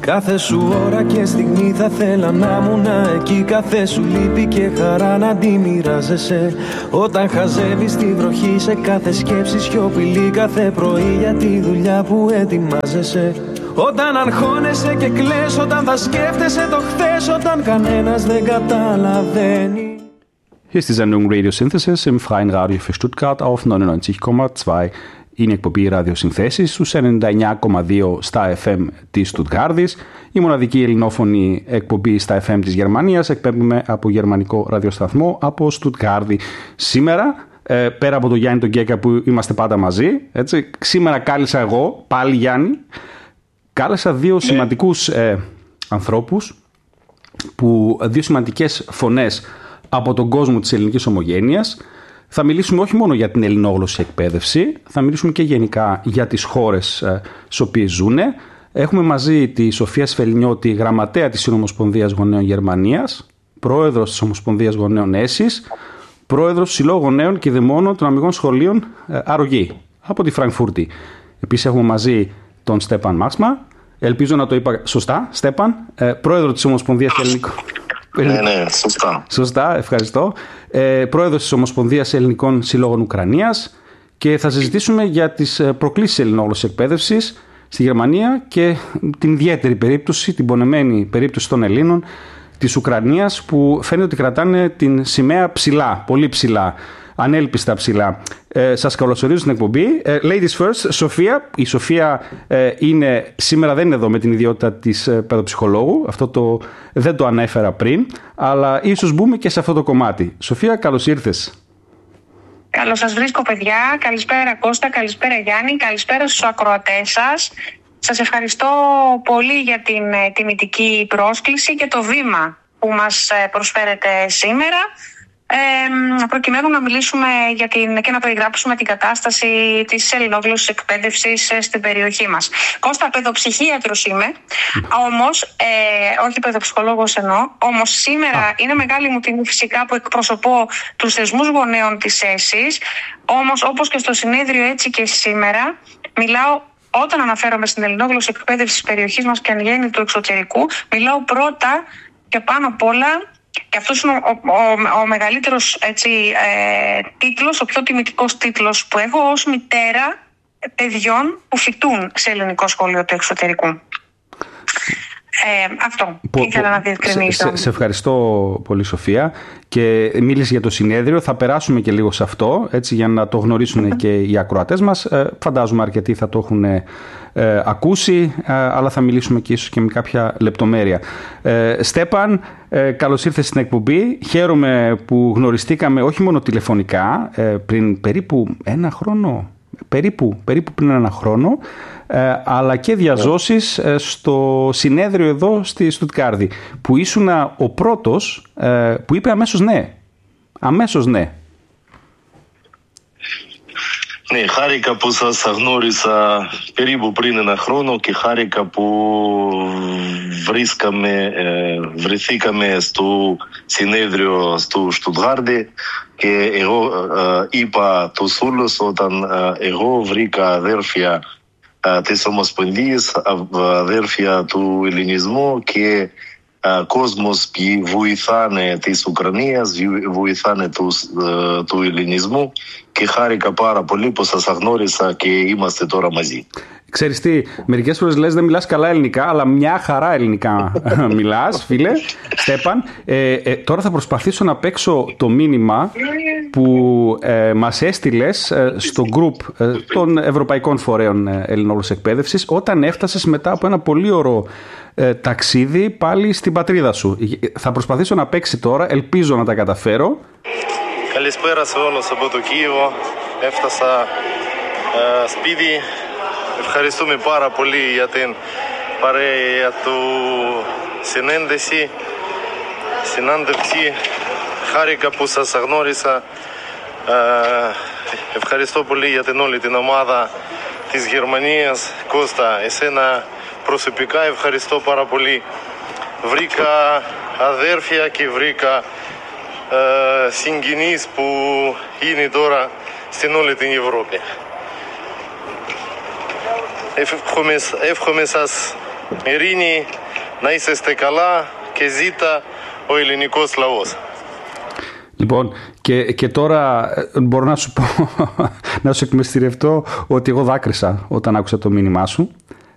Κάθε σου ώρα και στιγμή θα θέλα να ήμουν εκεί. Κάθε σου λύπη και χαρά να τη μοιράζεσαι. Όταν χαζεύεις τη βροχή σε κάθε σκέψη σιωπηλή. Κάθε πρωί για τη δουλειά που ετοιμάζεσαι. Όταν αγχώνεσαι και κλαις, όταν θα σκέφτεσαι το χθες. Όταν κανένας δεν καταλαβαίνει. Hier ist die Sendung Radio Synthesis im Freien Radio für Stuttgart auf 99,2. Είναι εκπομπή ραδιοσυνθέσεις στους 99,2 στα FM της Στουτγκάρδης. Η μοναδική ελληνόφωνη εκπομπή στα FM της Γερμανίας. Εκπέμπουμε από γερμανικό ραδιοσταθμό από Στουτγκάρδη. Σήμερα, πέρα από τον Γιάννη τον Γκέκα που είμαστε πάντα μαζί, έτσι, σήμερα κάλεσα εγώ, πάλι Γιάννη, κάλεσα δύο σημαντικούς ανθρώπους, δύο σημαντικές φωνές από τον κόσμο της ελληνικής ομογένειας. Θα μιλήσουμε όχι μόνο για την ελληνόγλωση εκπαίδευση, θα μιλήσουμε και γενικά για τις χώρες στις οποίες ζουν. Έχουμε μαζί τη Σοφία Σφελινιώτη, γραμματέα της Συνομοσπονδίας Γονέων Γερμανίας, πρόεδρος της Ομοσπονδίας Γονέων Έσης, πρόεδρος του Συλλόγου Γονέων και Δαιμόνων των Αμυγών Σχολείων Αρρωγή από τη Φραγκφούρτη. Επίσης έχουμε μαζί τον Στέπαν Μάξμα, ελπίζω να το είπα σωστά, Στέπαν, πρόεδρο της Ομοσπονδίας Ελληνικών. Ναι, σωστά. Σωστά, ευχαριστώ. Πρόεδρος της Ομοσπονδίας Ελληνικών Συλλόγων Ουκρανίας και θα συζητήσουμε για τις προκλήσεις ελληνόγλωσσης εκπαίδευσης στη Γερμανία και την ιδιαίτερη περίπτωση, την πονεμένη περίπτωση των Ελλήνων της Ουκρανίας που φαίνεται ότι κρατάνε την σημαία ψηλά, πολύ ψηλά, ανέλπιστα ψηλά. Σας καλωσορίζω στην εκπομπή. Ladies first, Σοφία. Η Σοφία σήμερα δεν είναι εδώ με την ιδιότητα της παιδοψυχολόγου. Αυτό δεν το ανέφερα πριν, αλλά ίσως μπούμε και σε αυτό το κομμάτι. Σοφία, καλώς ήρθες. Καλώς σας βρίσκω, παιδιά. Καλησπέρα Κώστα, καλησπέρα Γιάννη, καλησπέρα στους ακροατές σας. Σας ευχαριστώ πολύ για την τιμητική πρόσκληση και το βήμα που μας προσφέρετε σήμερα. Προκειμένου να μιλήσουμε και να περιγράψουμε την κατάσταση της ελληνόγλωσσης εκπαίδευσης στην περιοχή μας. Κώστα, παιδοψυχίατρος είμαι, όμως, όχι παιδοψυχολόγος εννοώ, όμως σήμερα είναι μεγάλη μου τιμή φυσικά που εκπροσωπώ τους θεσμούς γονέων της ΕΣΥΣ, όμως όπως και στο συνέδριο έτσι και σήμερα μιλάω. Όταν αναφέρομαι στην ελληνόγλωσση εκπαίδευση της περιοχής μας και εν γέννη του εξωτερικού, μιλάω πρώτα και πάνω απ' όλα. Και αυτός είναι ο μεγαλύτερος τίτλος, ο πιο τιμητικός τίτλος που έχω ως μητέρα παιδιών που φοιτούν σε ελληνικό σχολείο του εξωτερικού. Αυτό ήθελα να διευκρινίσω. Σε ευχαριστώ πολύ, Σοφία. Και μίλησε για το συνέδριο. Θα περάσουμε και λίγο σε αυτό, έτσι, για να το γνωρίσουν και οι ακροατές μας. Φαντάζομαι αρκετοί θα το έχουν ακούσει, αλλά θα μιλήσουμε και ίσως και με κάποια λεπτομέρεια. Στέπαν, καλώς ήρθες στην εκπομπή. Χαίρομαι που γνωριστήκαμε όχι μόνο τηλεφωνικά πριν περίπου ένα χρόνο, περίπου πριν ένα χρόνο, αλλά και διαζώσεις στο συνέδριο εδώ στη Στουτγκάρδη, που ήσουν ο πρώτος που είπε αμέσως ναι. Αμέσως ναι. Ναι, χάρηκα που σας γνώρισα περίπου πριν ένα χρόνο και χάρηκα που βρεθήκαμε στο συνέδριο στο Στουτγκάρδη και εγώ είπα τους όλους όταν εγώ βρήκα αδέρφια της Ομοσπονδίας, αδέρφια του ελληνισμού και κόσμος που βοηθάνε της Ουκρανίας, βοηθάνε του ελληνισμού και χάρηκα πάρα πολύ που σας γνώρισα και είμαστε τώρα μαζί. Ξέρεις τι, μερικές φορές λες δεν μιλάς καλά ελληνικά, αλλά μια χαρά ελληνικά μιλάς, φίλε, Στέπαν. Τώρα θα προσπαθήσω να παίξω το μήνυμα που μας έστειλες στο group των Ευρωπαϊκών Φορέων Ελληνόγλωσσης Εκπαίδευσης όταν έφτασες μετά από ένα πολύ ωραίο ταξίδι πάλι στην πατρίδα σου. Θα προσπαθήσω να παίξει τώρα, ελπίζω να τα καταφέρω. Καλησπέρα σε όλους από το Κίεβο. Έφτασα σπίτι. Ευχαριστούμε πάρα πολύ για την παρέα του συνάντηση. Χάρηκα που σας γνώρισα. Ευχαριστώ πολύ για την όλη την ομάδα της Γερμανίας. Κώστα, εσένα προσωπικά ευχαριστώ πάρα πολύ. Βρήκα αδέρφια και βρήκα συγγενείς που είναι τώρα στην όλη την Ευρώπη. Εύχομαι σας ειρήνη, να είσαστε καλά και ζήτα ο ελληνικός λαός. Λοιπόν, και τώρα μπορώ να σου πω, να σου εκμυστηρευτώ ότι εγώ δάκρυσα όταν άκουσα το μήνυμά σου.